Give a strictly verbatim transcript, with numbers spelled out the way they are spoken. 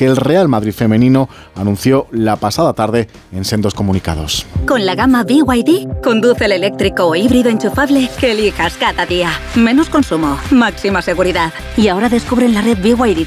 que el Real Madrid femenino anunció la pasada tarde en sendos comunicados. Con la gama B Y D, conduce el eléctrico o híbrido enchufable que elijas cada día. Menos consumo, máxima seguridad. Y ahora descubre en la red B Y D